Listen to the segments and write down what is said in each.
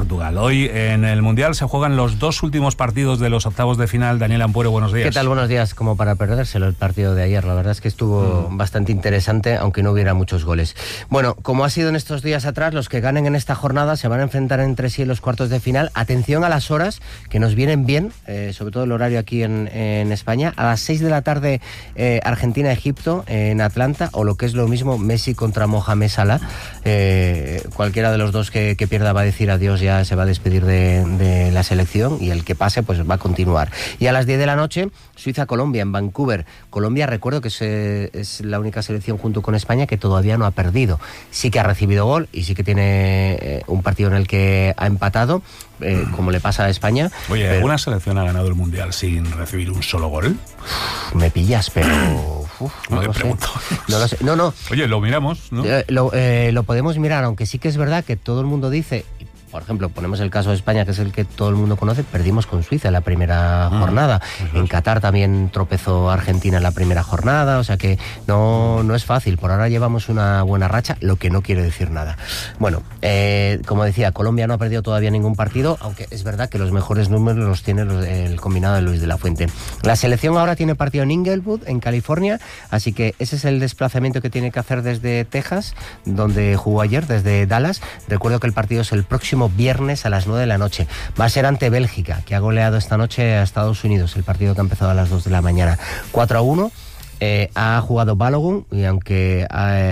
Portugal. Hoy en el Mundial se juegan los dos últimos partidos de los octavos de final. Daniel Ampuero, buenos días. ¿Qué tal? Buenos días. Como para perdérselo el partido de ayer. La verdad es que estuvo bastante interesante, aunque no hubiera muchos goles. Bueno, como ha sido en estos días atrás, los que ganen en esta jornada se van a enfrentar entre sí en los cuartos de final. Atención a las horas, que nos vienen bien, sobre todo el horario aquí en España. A las 6 de la tarde, Argentina-Egipto en Atlanta, o lo que es lo mismo, Messi contra Mohamed Salah. Cualquiera de los dos que pierda va a decir adiós, ya se va a despedir de la selección, y el que pase pues va a continuar. Y a las 10 de la noche, Suiza-Colombia en Vancouver. Colombia, recuerdo que es la única selección junto con España que todavía no ha perdido. Sí que ha recibido gol y sí que tiene un partido en el que ha empatado, como le pasa a España. Oye, ¿alguna selección ha ganado el Mundial sin recibir un solo gol? Me pillas, pero... no lo pregunto. No lo sé. No. Oye, lo miramos, ¿no? Lo podemos mirar, aunque sí que es verdad que todo el mundo dice... Por ejemplo, ponemos el caso de España, que es el que todo el mundo conoce. Perdimos con Suiza en la primera jornada. En Qatar también tropezó Argentina en la primera jornada. O sea que no es fácil. Por ahora llevamos una buena racha, lo que no quiere decir nada. Bueno, como decía, Colombia no ha perdido todavía ningún partido, aunque es verdad que los mejores números los tiene el combinado de Luis de la Fuente. La selección ahora tiene partido en Inglewood, en California, así que ese es el desplazamiento que tiene que hacer desde Texas, donde jugó ayer, desde Dallas. Recuerdo que el partido es el próximo viernes a las 9 de la noche. Va a ser ante Bélgica, que ha goleado esta noche a Estados Unidos, el partido que ha empezado a las 2 de la mañana. 4-1. Ha jugado Balogun, y aunque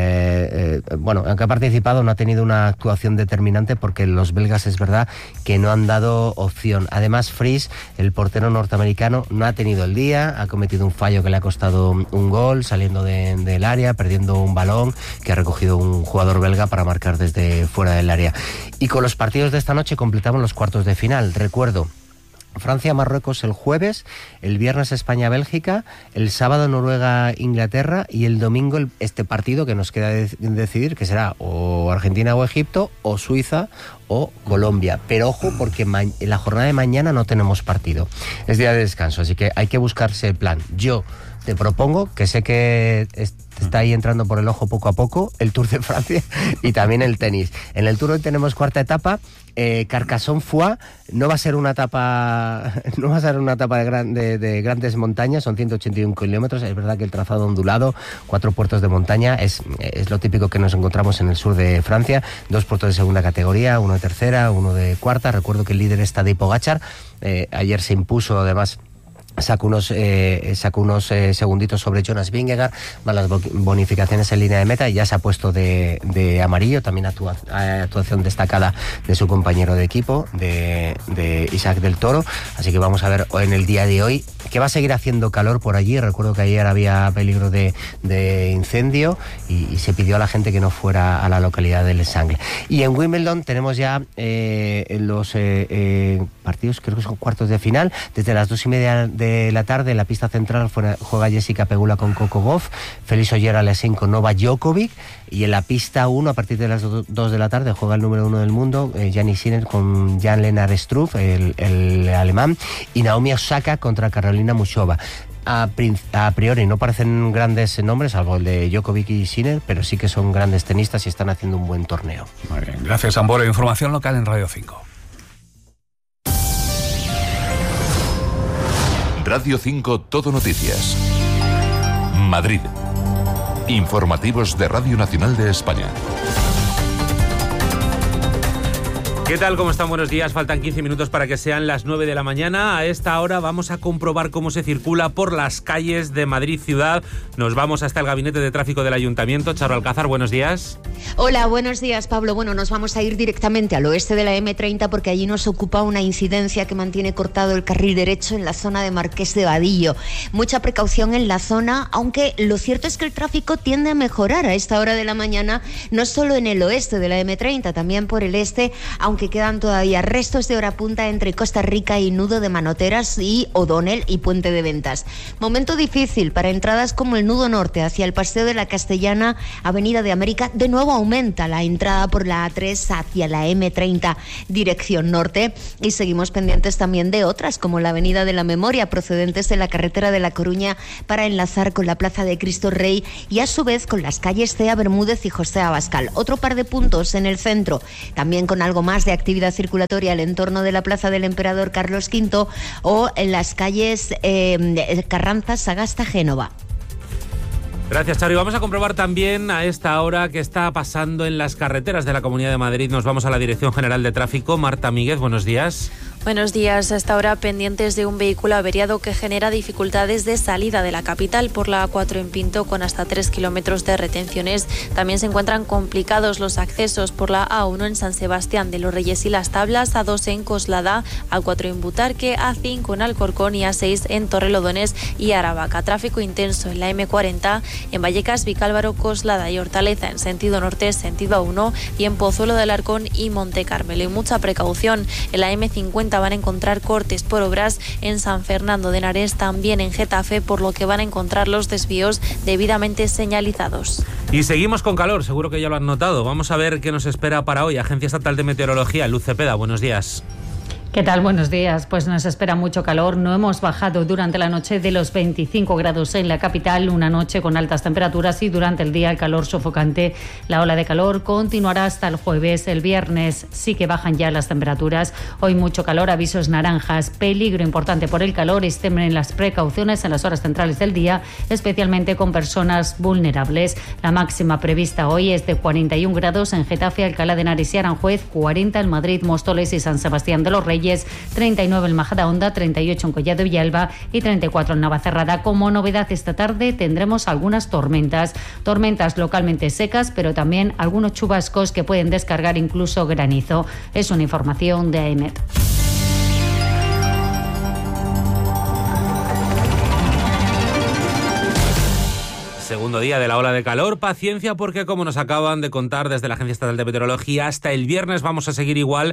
ha participado, no ha tenido una actuación determinante, porque los belgas es verdad que no han dado opción. Además, Fries, el portero norteamericano, no ha tenido el día, ha cometido un fallo que le ha costado un gol, saliendo del área, perdiendo un balón que ha recogido un jugador belga para marcar desde fuera del área. Y con los partidos de esta noche completamos los cuartos de final. Recuerdo: Francia-Marruecos el jueves, el viernes España-Bélgica, el sábado Noruega-Inglaterra, y el domingo este partido que nos queda decidir, que será o Argentina o Egipto, o Suiza o Colombia. Pero ojo, porque en la jornada de mañana no tenemos partido, es día de descanso, así que hay que buscarse el plan. Yo te propongo, que sé que está ahí entrando por el ojo poco a poco, el Tour de Francia y también el tenis. En el Tour hoy tenemos cuarta etapa, Carcassonne-Foix. No va a ser una etapa de grandes montañas, son 181 kilómetros. Es verdad que el trazado ondulado, 4 puertos de montaña, es lo típico que nos encontramos en el sur de Francia. 2 puertos de segunda categoría, uno de tercera, uno de cuarta. Recuerdo que el líder está Tadej Pogačar. Ayer se impuso, además, sacó unos segunditos sobre Jonas Vingegaard, más las bonificaciones en línea de meta, y ya se ha puesto de amarillo. También actuación destacada de su compañero de equipo, de Isaac del Toro. Así que vamos a ver en el día de hoy, que va a seguir haciendo calor por allí. Recuerdo que ayer había peligro de incendio, y se pidió a la gente que no fuera a la localidad de Les Angles. Y en Wimbledon tenemos ya los partidos, creo que son cuartos de final. Desde las 2:30 de la tarde, en la pista central juega Jessica Pegula con Coco Gauff, Félix Auger-Aliassime con Novak Djokovic, y en la pista 1, a partir de las 2 de la tarde, juega el número 1 del mundo, Jannik Sinner con Jan-Lennard Struff, el alemán, y Naomi Osaka contra Carolina Muchova. A priori no parecen grandes nombres, salvo el de Djokovic y Sinner, pero sí que son grandes tenistas y están haciendo un buen torneo. Muy bien, gracias, Ampuero. Información local en Radio 5. Radio 5 Todo Noticias. Madrid. Informativos de Radio Nacional de España. ¿Qué tal? ¿Cómo están? Buenos días. Faltan 15 minutos para que sean las 9 de la mañana. A esta hora vamos a comprobar cómo se circula por las calles de Madrid ciudad. Nos vamos hasta el Gabinete de Tráfico del Ayuntamiento. Charo Alcázar, buenos días. Hola, buenos días, Pablo. Bueno, nos vamos a ir directamente al oeste de la M30, porque allí nos ocupa una incidencia que mantiene cortado el carril derecho en la zona de Marqués de Vadillo. Mucha precaución en la zona, aunque lo cierto es que el tráfico tiende a mejorar a esta hora de la mañana, no solo en el oeste de la M30, también por el este, aunque quedan todavía restos de hora punta entre Costa Rica y Nudo de Manoteras y O'Donnell y Puente de Ventas. Momento difícil para entradas como el Nudo Norte hacia el Paseo de la Castellana, Avenida de América. De nuevo aumenta la entrada por la A3 hacia la M30 dirección norte, y seguimos pendientes también de otras como la Avenida de la Memoria, procedentes de la carretera de La Coruña, para enlazar con la Plaza de Cristo Rey y a su vez con las calles Cea Bermúdez y José Abascal. Otro par de puntos en el centro, también con algo más de de actividad circulatoria al entorno de la Plaza del Emperador Carlos V o en las calles Carranza, Sagasta, Génova. Gracias, Charo. Y vamos a comprobar también a esta hora qué está pasando en las carreteras de la Comunidad de Madrid. Nos vamos a la Dirección General de Tráfico. Marta Míguez, buenos días. Buenos días. Hasta ahora pendientes de un vehículo averiado que genera dificultades de salida de la capital por la A4 en Pinto, con hasta 3 kilómetros de retenciones. También se encuentran complicados los accesos por la A1 en San Sebastián de los Reyes y Las Tablas, A2 en Coslada, A4 en Butarque, A5 en Alcorcón y A6 en Torrelodones y Aravaca. Tráfico intenso en la M40 en Vallecas, Vicálvaro, Coslada y Hortaleza en sentido norte, sentido A1, y en Pozuelo del Arcón y Monte Carmelo. Y mucha precaución en la M50 van a encontrar cortes por obras en San Fernando de Henares, también en Getafe, por lo que van a encontrar los desvíos debidamente señalizados. Y seguimos con calor, seguro que ya lo han notado. Vamos a ver qué nos espera para hoy. Agencia Estatal de Meteorología, Luz Cepeda, buenos días. ¿Qué tal? Buenos días. Pues nos espera mucho calor. No hemos bajado durante la noche de los 25 grados en la capital, una noche con altas temperaturas, y durante el día el calor sofocante. La ola de calor continuará hasta el jueves. El viernes sí que bajan ya las temperaturas. Hoy mucho calor, avisos naranjas, peligro importante por el calor. Extremen las precauciones en las horas centrales del día, especialmente con personas vulnerables. La máxima prevista hoy es de 41 grados en Getafe, Alcalá de Henares y Aranjuez, 40 en Madrid, Móstoles y San Sebastián de los Reyes, 39 en Majadahonda, 38 en Collado Villalba y 34 en Navacerrada. Como novedad esta tarde tendremos algunas tormentas localmente secas, pero también algunos chubascos que pueden descargar incluso granizo. Es una información de AEMET. Segundo día de la ola de calor. Paciencia, porque como nos acaban de contar desde la Agencia Estatal de Meteorología, hasta el viernes vamos a seguir igual.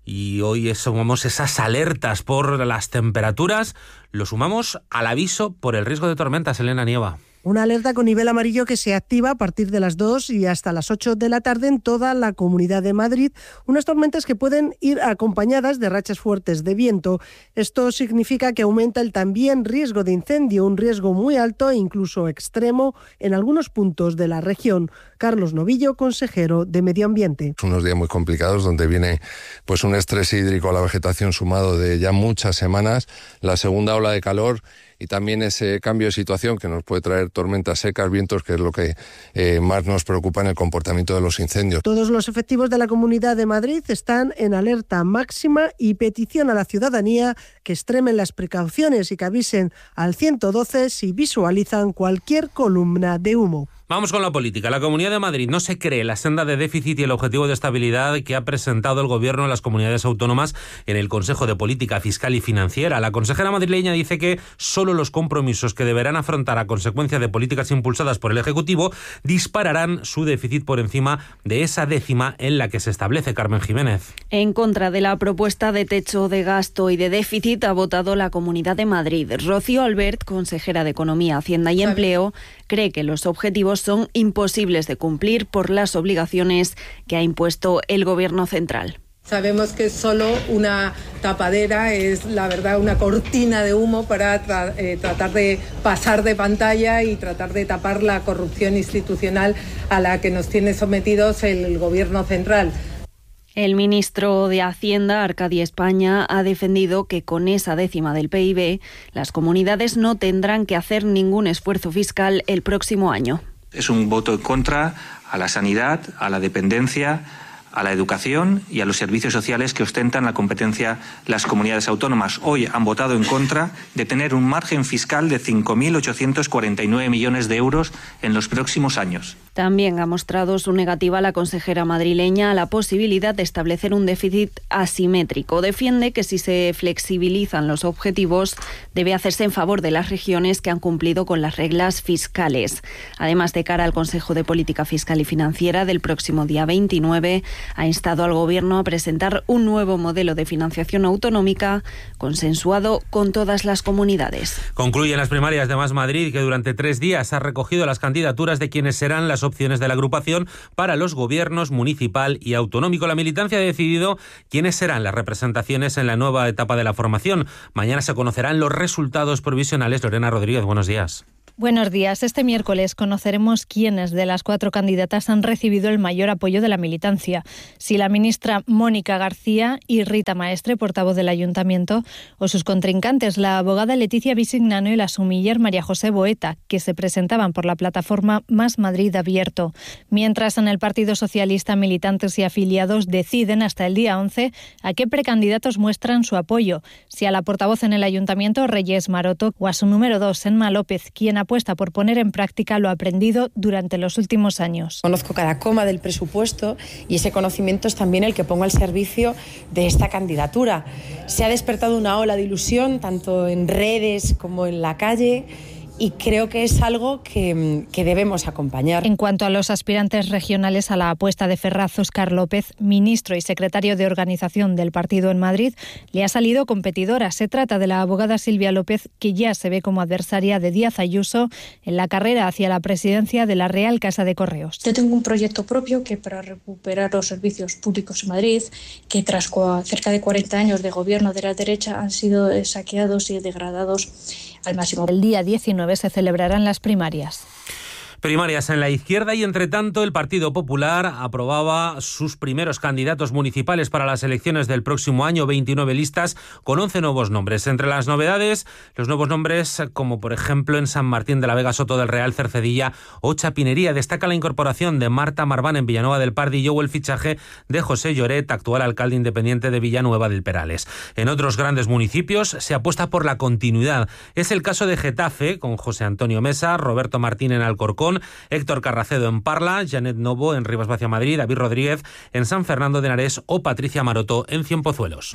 Y hoy sumamos esas alertas por las temperaturas, lo sumamos al aviso por el riesgo de tormentas. Elena Nieva. Una alerta con nivel amarillo que se activa a partir de las 2 y hasta las 8 de la tarde en toda la Comunidad de Madrid. Unas tormentas que pueden ir acompañadas de rachas fuertes de viento. Esto significa que aumenta el también riesgo de incendio, un riesgo muy alto e incluso extremo en algunos puntos de la región. Carlos Novillo, consejero de Medio Ambiente. Unos días muy complicados donde viene pues un estrés hídrico a la vegetación sumado de ya muchas semanas, la segunda ola de calor y también ese cambio de situación que nos puede traer tormentas secas, vientos, que es lo que más nos preocupa en el comportamiento de los incendios. Todos los efectivos de la Comunidad de Madrid están en alerta máxima y petición a la ciudadanía que extremen las precauciones y que avisen al 112 si visualizan cualquier columna de humo. Vamos con la política. La Comunidad de Madrid no se cree la senda de déficit y el objetivo de estabilidad que ha presentado el Gobierno a las comunidades autónomas en el Consejo de Política Fiscal y Financiera. La consejera madrileña dice que solo los compromisos que deberán afrontar a consecuencia de políticas impulsadas por el Ejecutivo dispararán su déficit por encima de esa décima en la que se establece. Carmen Jiménez. En contra de la propuesta de techo de gasto y de déficit ha votado la Comunidad de Madrid. Rocío Albert, consejera de Economía, Hacienda y Empleo, cree que los objetivos son imposibles de cumplir por las obligaciones que ha impuesto el Gobierno central. Sabemos que es solo una tapadera, es la verdad una cortina de humo para tratar de pasar de pantalla y tratar de tapar la corrupción institucional a la que nos tiene sometidos el Gobierno central. El ministro de Hacienda, Arcadi España, ha defendido que con esa décima del PIB las comunidades no tendrán que hacer ningún esfuerzo fiscal el próximo año. Es un voto en contra a la sanidad, a la dependencia, a la educación y a los servicios sociales que ostentan la competencia las comunidades autónomas. Hoy han votado en contra de tener un margen fiscal de 5.849 millones de euros en los próximos años. También ha mostrado su negativa la consejera madrileña a la posibilidad de establecer un déficit asimétrico. Defiende que si se flexibilizan los objetivos debe hacerse en favor de las regiones que han cumplido con las reglas fiscales. Además, de cara al Consejo de Política Fiscal y Financiera del próximo día 29, ha instado al Gobierno a presentar un nuevo modelo de financiación autonómica consensuado con todas las comunidades. Concluyen las primarias de Más Madrid, que durante 3 días ha recogido las candidaturas de quienes serán las opciones de la agrupación para los gobiernos municipal y autonómico. La militancia ha decidido quiénes serán las representaciones en la nueva etapa de la formación. Mañana se conocerán los resultados provisionales. Lorena Rodríguez, buenos días. Buenos días. Este miércoles conoceremos quiénes de las 4 candidatas han recibido el mayor apoyo de la militancia. Si la ministra Mónica García y Rita Maestre, portavoz del Ayuntamiento, o sus contrincantes, la abogada Leticia Bisignano y la sumiller María José Boeta, que se presentaban por la plataforma Más Madrid Abierto. Mientras en el Partido Socialista, militantes y afiliados deciden hasta el día 11 a qué precandidatos muestran su apoyo. Si a la portavoz en el Ayuntamiento, Reyes Maroto, o a su número 2, Enma López, quien apuesta por poner en práctica lo aprendido durante los últimos años. Conozco cada coma del presupuesto y ese conocimiento es también el que pongo al servicio de esta candidatura. Se ha despertado una ola de ilusión, tanto en redes como en la calle, y creo que es algo que debemos acompañar. En cuanto a los aspirantes regionales a la apuesta de Ferraz, Óscar López, ministro y secretario de organización del partido en Madrid, le ha salido competidora. Se trata de la abogada Silvia López, que ya se ve como adversaria de Díaz Ayuso en la carrera hacia la presidencia de la Real Casa de Correos. Yo tengo un proyecto propio que para recuperar los servicios públicos en Madrid, que tras cerca de 40 años de gobierno de la derecha han sido saqueados y degradados al máximo. El día 19 se celebrarán las primarias. Primarias en la izquierda y, entre tanto, el Partido Popular aprobaba sus primeros candidatos municipales para las elecciones del próximo año, 29 listas con 11 nuevos nombres. Entre las novedades, los nuevos nombres como, por ejemplo, en San Martín de la Vega, Soto del Real, Cercedilla o Chapinería. Destaca la incorporación de Marta Marván en Villanueva del Pardillo o el fichaje de José Lloret, actual alcalde independiente de Villanueva del Perales. En otros grandes municipios se apuesta por la continuidad. Es el caso de Getafe, con José Antonio Mesa, Roberto Martín en Alcorcón, Héctor Carracedo en Parla, Janet Novo en Rivas Vacia Madrid, David Rodríguez en San Fernando de Henares o Patricia Maroto en Cienpozuelos.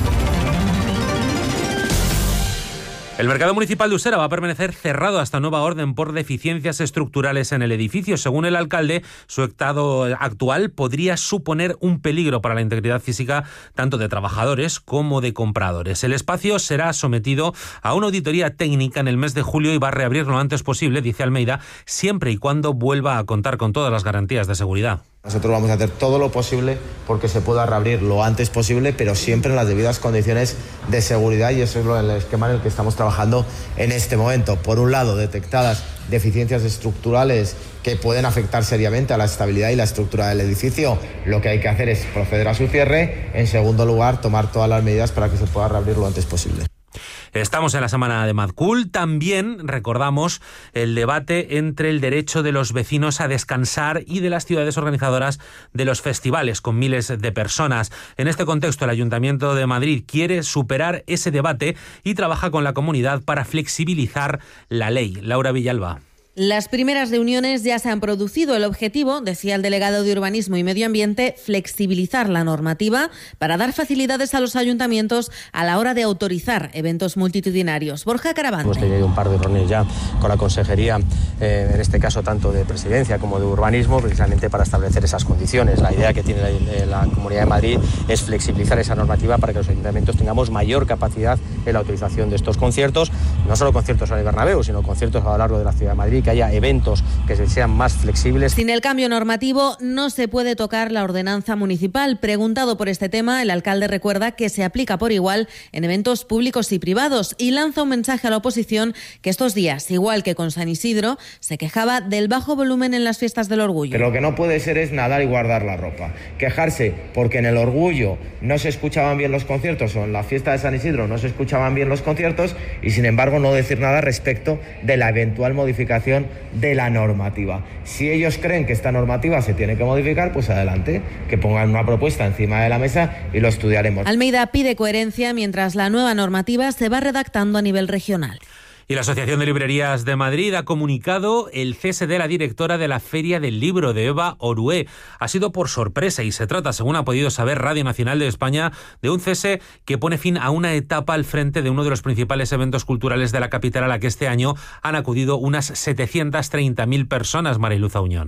El mercado municipal de Usera va a permanecer cerrado hasta nueva orden por deficiencias estructurales en el edificio. Según el alcalde, su estado actual podría suponer un peligro para la integridad física tanto de trabajadores como de compradores. El espacio será sometido a una auditoría técnica en el mes de julio y va a reabrir lo antes posible, dice Almeida, siempre y cuando vuelva a contar con todas las garantías de seguridad. Nosotros vamos a hacer todo lo posible porque se pueda reabrir lo antes posible, pero siempre en las debidas condiciones de seguridad, y eso es el esquema en el que estamos trabajando en este momento. Por un lado, detectadas deficiencias estructurales que pueden afectar seriamente a la estabilidad y la estructura del edificio, lo que hay que hacer es proceder a su cierre. En segundo lugar, tomar todas las medidas para que se pueda reabrir lo antes posible. Estamos en la semana de Madcool. También recordamos el debate entre el derecho de los vecinos a descansar y de las ciudades organizadoras de los festivales con miles de personas. En este contexto, el Ayuntamiento de Madrid quiere superar ese debate y trabaja con la comunidad para flexibilizar la ley. Laura Villalba. Las primeras reuniones ya se han producido. El objetivo, decía el delegado de Urbanismo y Medio Ambiente, flexibilizar la normativa para dar facilidades a los ayuntamientos a la hora de autorizar eventos multitudinarios. Borja Caravante. Hemos tenido un par de reuniones ya con la Consejería, en este caso tanto de Presidencia como de Urbanismo, precisamente para establecer esas condiciones. La idea que tiene la Comunidad de Madrid es flexibilizar esa normativa para que los ayuntamientos tengamos mayor capacidad en la autorización de estos conciertos, no solo conciertos en el Bernabéu, sino conciertos a lo largo de la Ciudad de Madrid, que haya eventos que sean más flexibles. Sin el cambio normativo no se puede tocar la ordenanza municipal. Preguntado por este tema, el alcalde recuerda que se aplica por igual en eventos públicos y privados y lanza un mensaje a la oposición que estos días, igual que con San Isidro, se quejaba del bajo volumen en las fiestas del Orgullo. Pero lo que no puede ser es nadar y guardar la ropa. Quejarse porque en el Orgullo no se escuchaban bien los conciertos o en la fiesta de San Isidro no se escuchaban bien los conciertos y sin embargo no decir nada respecto de la eventual modificación de la normativa. Si ellos creen que esta normativa se tiene que modificar, pues adelante, que pongan una propuesta encima de la mesa y lo estudiaremos. Almeida pide coherencia mientras la nueva normativa se va redactando a nivel regional. Y la Asociación de Librerías de Madrid ha comunicado el cese de la directora de la Feria del Libro, de Eva Orué. Ha sido por sorpresa y se trata, según ha podido saber Radio Nacional de España, de un cese que pone fin a una etapa al frente de uno de los principales eventos culturales de la capital, a la que este año han acudido unas 730.000 personas, Mariluz Auñón.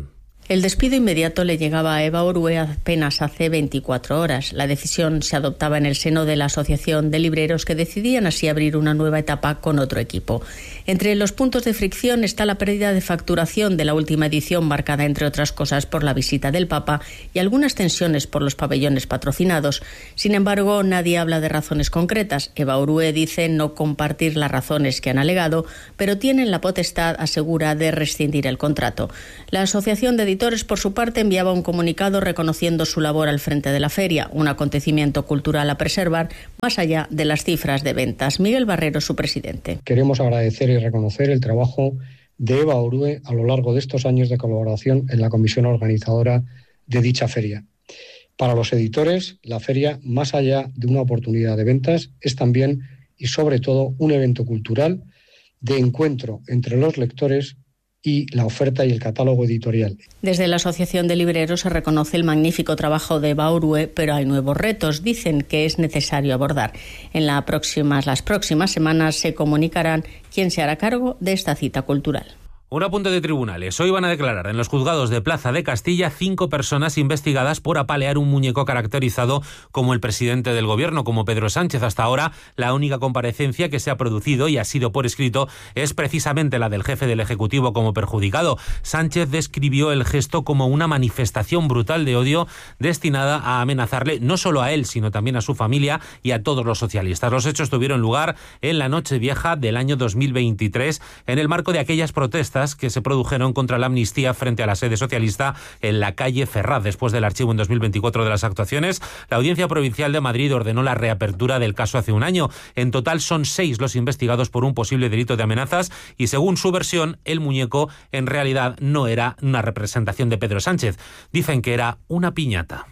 El despido inmediato le llegaba a Eva Orue apenas hace 24 horas. La decisión se adoptaba en el seno de la Asociación de Libreros, que decidían así abrir una nueva etapa con otro equipo. Entre los puntos de fricción está la pérdida de facturación de la última edición, marcada entre otras cosas por la visita del Papa y algunas tensiones por los pabellones patrocinados. Sin embargo, nadie habla de razones concretas. Eva Orue dice no compartir las razones que han alegado, pero tienen la potestad, asegura, de rescindir el contrato. La Asociación de Editores, por su parte, enviaba un comunicado reconociendo su labor al frente de la feria, un acontecimiento cultural a preservar más allá de las cifras de ventas. Miguel Barrero, su presidente. Queremos agradecer y reconocer el trabajo de Eva Orue a lo largo de estos años de colaboración en la comisión organizadora de dicha feria. Para los editores, la feria, más allá de una oportunidad de ventas, es también y sobre todo un evento cultural de encuentro entre los lectores y la oferta y el catálogo editorial. Desde la Asociación de Libreros se reconoce el magnífico trabajo de Eva Orue, pero hay nuevos retos, dicen, que es necesario abordar. En las próximas semanas se comunicarán quién se hará cargo de esta cita cultural. Un apunte de tribunales. Hoy van a declarar en los juzgados de Plaza de Castilla 5 personas investigadas por apalear un muñeco caracterizado como el presidente del gobierno, como Pedro Sánchez. Hasta ahora, la única comparecencia que se ha producido y ha sido por escrito es precisamente la del jefe del Ejecutivo como perjudicado. Sánchez describió el gesto como una manifestación brutal de odio destinada a amenazarle no solo a él, sino también a su familia y a todos los socialistas. Los hechos tuvieron lugar en la Nochevieja del año 2023, en el marco de aquellas protestas que se produjeron contra la amnistía frente a la sede socialista en la calle Ferraz. Después del archivo en 2024 de las actuaciones, la Audiencia Provincial de Madrid ordenó la reapertura del caso hace un año. En total son 6 los investigados por un posible delito de amenazas y, según su versión, el muñeco en realidad no era una representación de Pedro Sánchez. Dicen que era una piñata.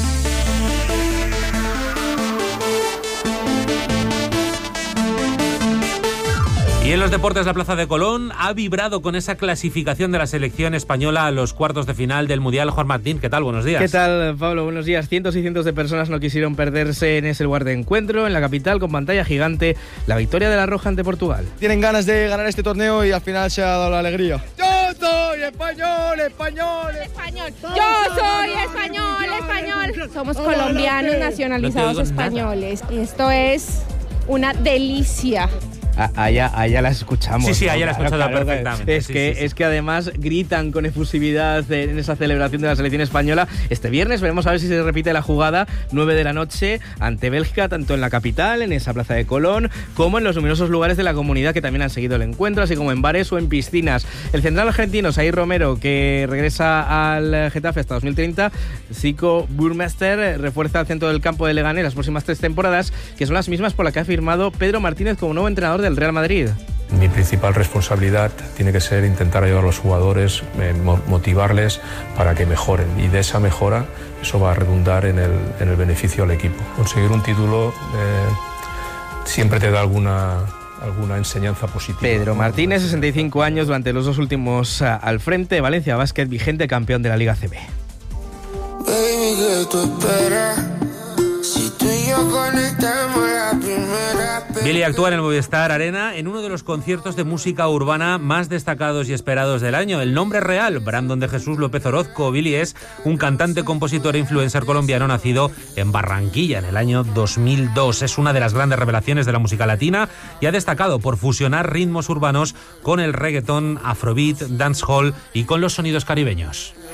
Y en los deportes, la Plaza de Colón ha vibrado con esa clasificación de la selección española a los cuartos de final del Mundial. Juan Martín, ¿qué tal? Buenos días. ¿Qué tal, Pablo? Buenos días. Cientos y cientos de personas no quisieron perderse en ese lugar de encuentro, en la capital, con pantalla gigante, la victoria de la Roja ante Portugal. Tienen ganas de ganar este torneo y al final se ha dado la alegría. ¡Yo soy español, español, español! ¡Yo soy español! Somos colombianos nacionalizados españoles. Esto es una delicia. Allá la escuchamos. Sí, allá la escuchado perfectamente. Es que además gritan con efusividad en esa celebración de la selección española. Este viernes veremos a ver si se repite la jugada, 9 de la noche, ante Bélgica, tanto en la capital, en esa Plaza de Colón, como en los numerosos lugares de la comunidad que también han seguido el encuentro, así como en bares o en piscinas. El central argentino, Zaire Romero, que regresa al Getafe hasta 2030, Zico Burmester refuerza el centro del campo de Leganés las próximas 3 temporadas, que son las mismas por las que ha firmado Pedro Martínez como nuevo entrenador del Real Madrid. Mi principal responsabilidad tiene que ser intentar ayudar a los jugadores, motivarles para que mejoren, y de esa mejora eso va a redundar en el beneficio al equipo. Conseguir un título siempre te da alguna enseñanza positiva. Pedro Martínez, 65 años, durante los 2 últimos al frente. Valencia Basket, vigente campeón de la Liga CB. Baby, ¿qué tú esperas? Si tú y yo conectamos la primera. Billy actúa en el Movistar Arena en uno de los conciertos de música urbana más destacados y esperados del año. El nombre real, Brandon de Jesús López Orozco. Billy es un cantante, compositor e influencer colombiano nacido en Barranquilla en el año 2002. Es una de las grandes revelaciones de la música latina y ha destacado por fusionar ritmos urbanos con el reggaetón, afrobeat, dancehall y con los sonidos caribeños.